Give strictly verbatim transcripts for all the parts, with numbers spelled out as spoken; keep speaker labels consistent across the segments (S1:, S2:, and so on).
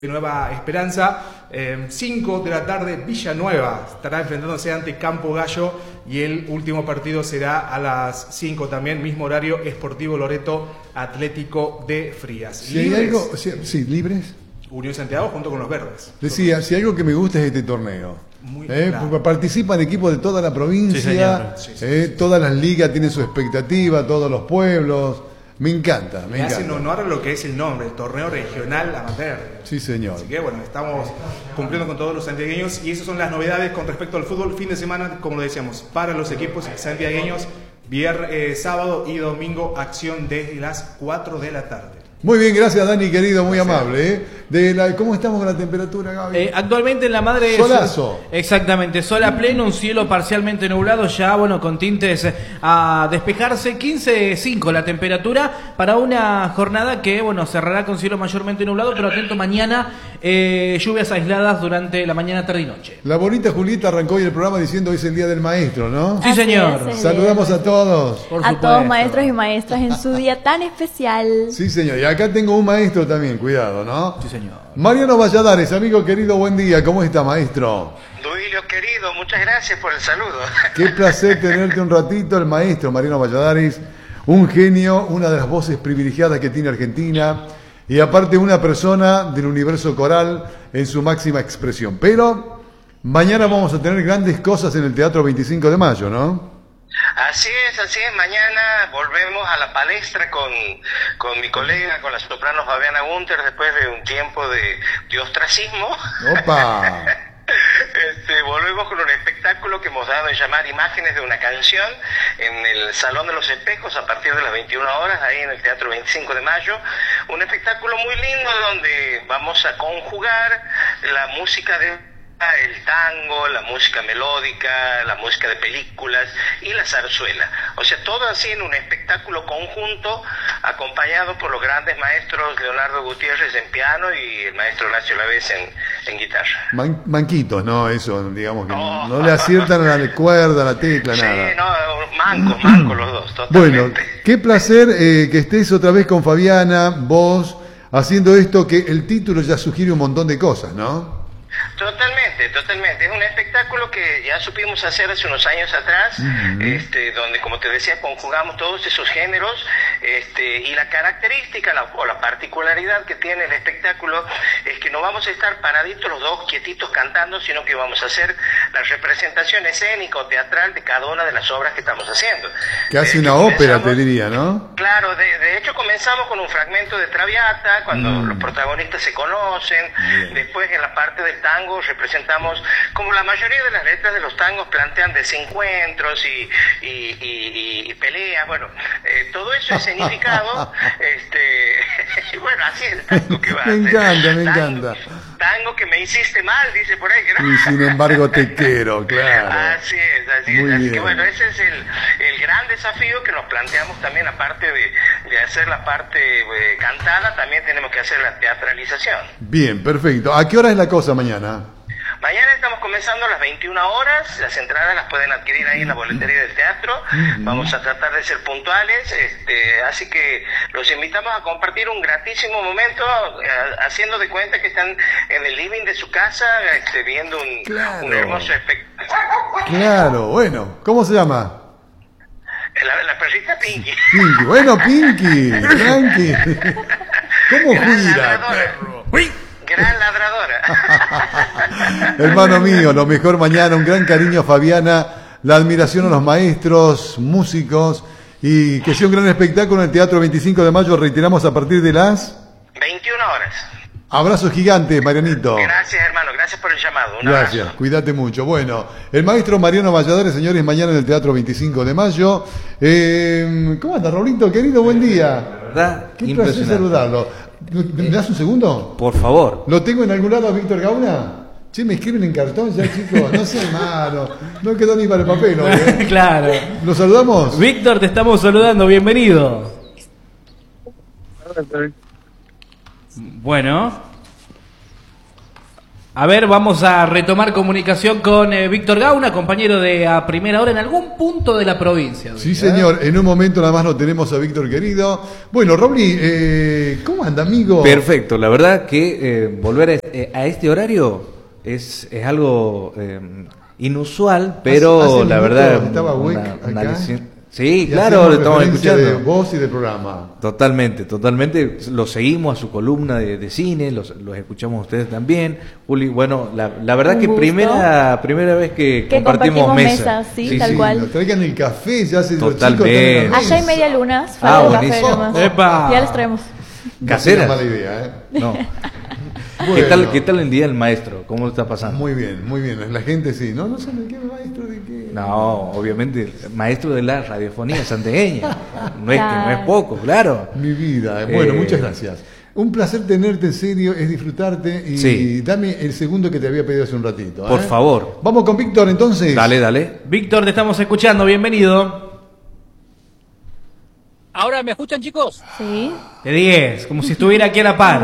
S1: Nueva Esperanza, cinco eh, de la tarde, Villanueva estará enfrentándose ante Campo Gallo y el último partido será a las cinco también, mismo horario, Sportivo Loreto, Atlético de Frías.
S2: Si hay algo, si, sí, libres.
S1: Unión Santiago junto con los verdes.
S2: Decía, si algo que me gusta es este torneo.
S1: Muy
S2: eh,
S1: claro.
S2: Participan equipos de toda la provincia,
S3: sí,
S1: sí, sí,
S2: eh,
S1: sí.
S2: todas las ligas tienen su expectativa, todos los pueblos. Me encanta, me
S1: Le
S2: encanta.
S1: hacen honor a lo que es el nombre, el torneo regional amateur.
S2: Sí, señor.
S1: Así que bueno, estamos cumpliendo con todos los santiagueños y esas son las novedades con respecto al fútbol. Fin de semana, como lo decíamos, para los equipos santiagueños, viernes, eh, sábado y domingo, acción desde las cuatro de la tarde.
S2: Muy bien, gracias Dani, querido, muy
S1: Gracias.
S2: amable. ¿eh? De la, ¿Cómo estamos con la temperatura, Gaby?
S3: Eh, actualmente en la Madre...
S2: Solazo.
S3: Exactamente, sol a pleno, un cielo parcialmente nublado, ya bueno, con tintes a despejarse, quince punto cinco la temperatura para una jornada que bueno, cerrará con cielo mayormente nublado, pero atento mañana, eh, lluvias aisladas durante la mañana, tarde y noche.
S2: La bonita Julieta arrancó hoy el programa diciendo hoy es el Día del Maestro, ¿no?
S3: Sí,
S4: Así
S3: señor.
S4: es,
S2: Saludamos a todos.
S3: Por
S4: a
S3: supuesto.
S4: todos maestros y maestras en su día tan especial.
S2: Sí, señor. Y acá tengo un maestro también, cuidado, ¿no?
S3: Sí, señor.
S2: Mariano Valladares, amigo querido, buen día. ¿Cómo está, maestro?
S5: Duilio querido, muchas gracias por el saludo.
S2: Qué placer tenerte un ratito, el maestro Mariano Valladares, un genio, una de las voces privilegiadas que tiene Argentina y aparte una persona del universo coral en su máxima expresión. Pero mañana vamos a tener grandes cosas en el Teatro veinticinco de mayo, ¿no?
S5: Así es, así es. Mañana volvemos a la palestra con, con mi colega, con la soprano Fabiana Gunter, después de un tiempo de, de ostracismo.
S2: ¡Opa!
S5: Este, volvemos con un espectáculo que hemos dado en llamar Imágenes de una canción en el Salón de los Espejos a partir de las veintiuna horas, ahí en el Teatro veinticinco de mayo. Un espectáculo muy lindo donde vamos a conjugar la música de... el tango, la música melódica, la música de películas y la zarzuela. O sea, todo así en un espectáculo conjunto, acompañado por los grandes maestros Leonardo Gutiérrez en piano y el maestro Horacio Lavés en, en guitarra.
S2: Man- manquitos, ¿no? Eso, digamos que no,
S5: No.
S2: no le aciertan a la cuerda, a la tecla,
S5: Sí,
S2: nada.
S5: no, mancos, mancos los dos,
S2: Bueno,
S5: totalmente.
S2: qué placer eh, que estés otra vez con Fabiana, vos, haciendo esto que el título ya sugiere un montón de cosas, ¿no?
S5: Totalmente, totalmente. Es un espectáculo que ya supimos hacer hace unos años atrás, uh-huh. este, donde, como te decía, conjugamos todos esos géneros, este, y la característica la, o la particularidad que tiene el espectáculo es que no vamos a estar paraditos los dos quietitos cantando, sino que vamos a hacer la representación escénica o teatral de cada una de las obras que estamos haciendo.
S2: Que hace
S5: de
S2: una ópera, te diría, ¿no?
S5: Claro, de, de hecho comenzamos con un fragmento de Traviata, cuando mm. los protagonistas se conocen, bien. Después en la parte del tango representamos, como la mayoría de las letras de los tangos plantean desencuentros y, y, y, y, y peleas, bueno, eh, todo eso escenificado, este, y bueno, así es el tango que va a
S2: Me
S5: hacer.
S2: encanta, me
S5: tango,
S2: encanta.
S5: Tango que me hiciste mal, dice por ahí. ¿No?
S2: Y sin embargo te quiero, claro.
S5: Así es, así
S2: Muy
S5: es. Así
S2: bien.
S5: que bueno, ese es el, el gran desafío que nos planteamos también, aparte de, de hacer la parte eh, cantada, también tenemos que hacer la teatralización.
S2: Bien, perfecto. ¿A qué hora es la cosa mañana?
S5: Mañana estamos comenzando a las veintiuna horas, las entradas las pueden adquirir ahí en la boletería del teatro, uh-huh. Vamos a tratar de ser puntuales, este, así que los invitamos a compartir un gratísimo momento, eh, haciendo de cuenta que están en el living de su casa, este, viendo un,
S2: claro.
S5: un hermoso espectáculo.
S2: Claro, bueno, ¿cómo se llama?
S5: La, la perrita Pinky.
S2: Pinky, bueno, Pinky, tranqui. ¿Cómo gira, perro? ¡Uy!
S5: Gran ladradora.
S2: Hermano mío, lo mejor mañana, un gran cariño a Fabiana, la admiración a los maestros, músicos y que sea un gran espectáculo en el Teatro veinticinco de mayo, reiteramos a partir de las
S5: veintiuna horas.
S2: Abrazos gigantes, Marianito.
S5: Gracias, hermano, gracias por el llamado. Un
S2: Gracias,
S5: abrazo.
S2: Cuídate mucho. Bueno, el maestro Mariano Valladares, señores, mañana en el Teatro veinticinco de mayo. Eh, ¿Cómo anda, Raulito, querido? Buen día.
S6: ¿Verdad?
S2: Qué placer saludarlo. ¿Me das un segundo?
S6: Por favor.
S2: ¿Lo tengo en algún lado a Víctor Gauna? Che, me escriben en cartón ya, chicos. No sean malos. No quedó ni para el papel, ¿no? ¿Eh?
S3: Claro.
S2: ¿Lo saludamos?
S3: Víctor, te estamos saludando. Bienvenido. Bueno. A ver, vamos a retomar comunicación con eh, Víctor Gauna, compañero de A Primera Hora en algún punto de la provincia.
S2: Sí, señor. En un momento nada más lo tenemos a Víctor querido. Bueno, Rauli, eh, ¿cómo anda, amigo?
S6: Perfecto. La verdad que eh, volver a este, a este horario es, es algo eh, inusual, pero
S2: Hace- hace
S6: la
S2: minutos
S6: verdad...
S2: estaba
S6: una-
S2: Wick
S6: una
S2: acá.
S6: lección- Sí,
S2: Y
S6: claro,
S2: hacemos
S6: lo estamos
S2: referencia
S6: escuchando.
S2: de vos y del programa.
S6: Totalmente, totalmente. Lo seguimos a su columna de, de cine, los, los escuchamos a ustedes también. Juli, bueno, la, la verdad
S4: Un
S6: que
S4: gusto.
S6: primera primera vez que,
S4: Que
S6: compartimos,
S4: compartimos
S6: mesa.
S4: mesas, sí, tal cual.
S2: Nos traigan el café, ya se los
S6: Totalmente.
S2: chicos traen la
S4: Allá hay
S2: mesa.
S4: media lunas,
S6: Ah,
S4: falta el café
S6: buenísimo.
S4: nomás.
S3: ¡Epa!
S4: Ya les traemos.
S6: Casera.
S2: No es una mala idea, ¿eh?
S6: No.
S2: Bueno.
S6: ¿Qué tal, ¿Qué tal el día del maestro? ¿Cómo lo está pasando?
S2: Muy bien, muy bien. La gente sí. No, no sé de qué maestro, de qué.
S6: No, obviamente, maestro de la radiofonía santiagueña. No es que no es
S4: Claro.
S6: poco, claro.
S2: Mi vida. Bueno,
S6: Eh,
S2: muchas gracias. Un placer tenerte en serio, es disfrutarte y
S6: Sí.
S2: dame el segundo que te había pedido hace un ratito. ¿eh?
S6: Por favor.
S2: Vamos con Víctor entonces.
S6: Dale, dale.
S3: Víctor, te estamos escuchando, bienvenido.
S7: ¿Ahora me escuchan, chicos?
S4: Sí.
S3: De diez, como si estuviera aquí a la par.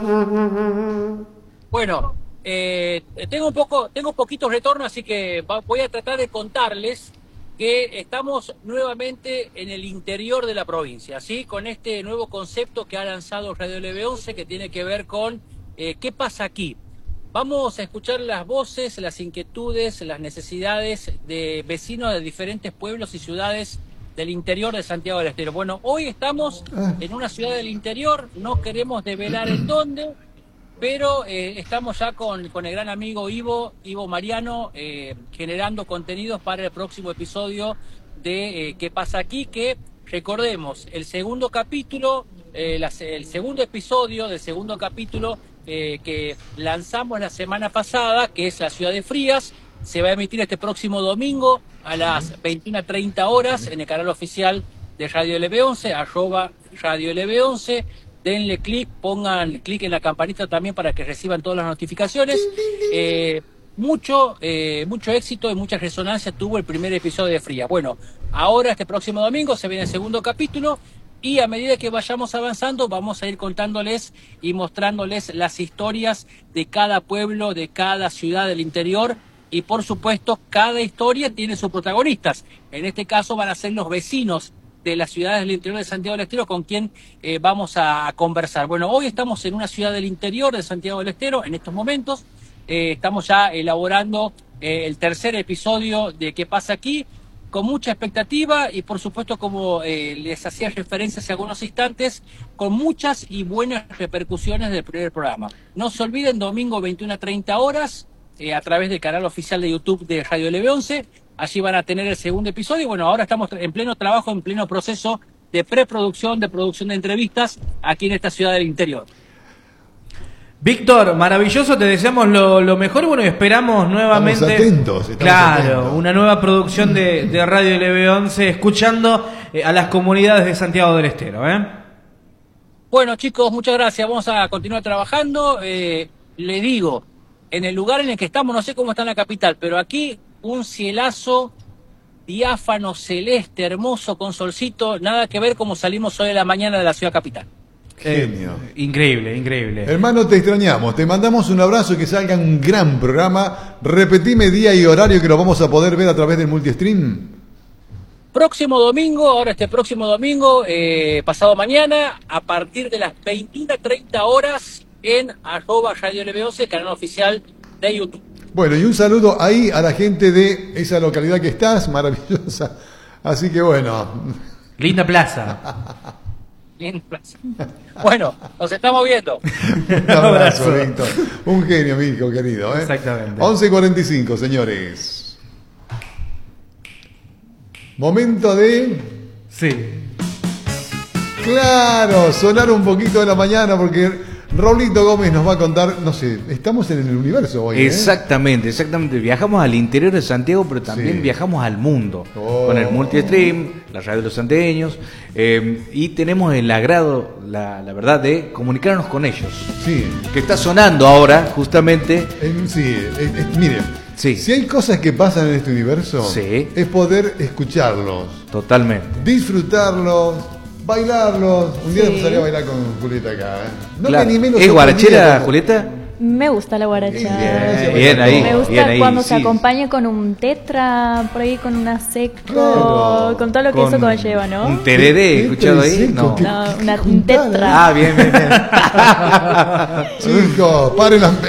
S7: Bueno, eh, tengo un poco, tengo poquito retorno, así que va- voy a tratar de contarles que estamos nuevamente en el interior de la provincia, ¿sí? Con este nuevo concepto que ha lanzado Radio L B once, que tiene que ver con eh, qué pasa aquí. Vamos a escuchar las voces, las inquietudes, las necesidades de vecinos de diferentes pueblos y ciudades del interior de Santiago del Estero. Bueno, hoy estamos
S2: Ah.
S7: en una ciudad del interior, no queremos develar en dónde, pero eh, estamos ya con, con el gran amigo Ivo, Ivo Mariano, eh, generando contenidos para el próximo episodio de eh, ¿Qué pasa aquí? Que recordemos, el segundo capítulo, eh, la- el segundo episodio del segundo capítulo eh, que lanzamos la semana pasada, que es La Ciudad de Frías, se va a emitir este próximo domingo a las veintiuna treinta horas en el canal oficial de Radio L B once, arroba Radio L B once. Denle clic, pongan clic en la campanita también para que reciban todas las notificaciones. Eh, mucho, eh, mucho éxito y mucha resonancia tuvo el primer episodio de Frías. Bueno, ahora este próximo domingo se viene el segundo capítulo y a medida que vayamos avanzando vamos a ir contándoles y mostrándoles las historias de cada pueblo, de cada ciudad del interior. Y por supuesto, cada historia tiene sus protagonistas. En este caso van a ser los vecinos de las ciudades del interior de Santiago del Estero con quien eh, vamos a conversar. Bueno, hoy estamos en una ciudad del interior de Santiago del Estero, en estos momentos. Eh, estamos ya elaborando eh, el tercer episodio de ¿Qué pasa aquí? Con mucha expectativa y por supuesto, como eh, les hacía referencia hace algunos instantes, con muchas y buenas repercusiones del primer programa. No se olviden, domingo veintiuna treinta horas, eh, a través del canal oficial de YouTube de Radio L B once. Allí van a tener el segundo episodio. Bueno, ahora estamos en pleno trabajo, en pleno proceso de preproducción, de producción de entrevistas aquí en esta ciudad del interior.
S3: Víctor, maravilloso, te deseamos lo, lo mejor. Bueno, y esperamos nuevamente.
S2: Estamos atentos, estamos
S3: claro,
S2: atentos.
S3: una nueva producción de, de Radio L B once, escuchando eh, a las comunidades de Santiago del Estero, ¿eh?
S7: Bueno, chicos, muchas gracias. Vamos a continuar trabajando. Eh, le digo, en el lugar en el que estamos, no sé cómo está en la capital, pero aquí un cielazo diáfano, celeste, hermoso, con solcito, nada que ver como salimos hoy de la mañana de la ciudad capital.
S2: Genio.
S3: Eh, increíble, increíble.
S2: Hermano, te extrañamos. Te mandamos un abrazo, que salga un gran programa. Repetime día y horario que lo vamos a poder ver a través del multistream.
S7: Próximo domingo, ahora este próximo domingo, eh, pasado mañana, a partir de las veintiuna treinta horas en arroba Radio L B once, canal oficial de YouTube.
S2: Bueno, y un saludo ahí a la gente de esa localidad que estás, maravillosa. Así que bueno,
S3: Linda plaza.
S7: Bien, plaza. Bueno, nos estamos viendo.
S2: un abrazo, Víctor. Un genio, mi hijo querido. ¿eh?
S3: Exactamente.
S2: once cuarenta y cinco, señores. Momento de...
S3: Sí.
S2: Claro, sonar un poquito de la mañana porque Raulito Gómez nos va a contar, no sé, estamos en el universo hoy. ¿eh?
S6: Exactamente, exactamente. Viajamos al interior de Santiago, pero también
S2: Sí.
S6: viajamos al mundo.
S2: Oh.
S6: Con el multistream, la radio de los santiagueños. Eh, y tenemos el agrado, la, la verdad, de comunicarnos con ellos.
S2: Sí,
S6: Que está sonando ahora, justamente.
S2: en- sí, eh, eh, miren,
S6: Sí.
S2: si hay cosas que pasan en este universo,
S6: Sí.
S2: es poder escucharlos,
S6: Totalmente.
S2: disfrutarlos, bailarlos. Un día
S4: Sí.
S2: me salí a bailar con Julieta acá. ¿eh? No
S6: Claro.
S2: me animé, lo
S6: ¿Es
S2: sorprendí
S6: guarachera,
S2: como-
S6: Julieta?
S4: Me gusta la guaracha.
S6: Bien, bien ahí,
S4: Me gusta
S6: bien ahí,
S4: cuando
S6: sí.
S4: se acompaña con un tetra, por ahí con una seco,
S2: Claro.
S4: con todo lo que
S6: Con
S4: eso conlleva, ¿no?
S6: Un tereré, escuchado ahí.
S2: Seco,
S6: No.
S2: ¿qué-
S4: No,
S2: qué-
S4: una
S2: qué juntada?
S4: tetra.
S6: Ah, bien, bien, bien.
S2: Chicos, paren las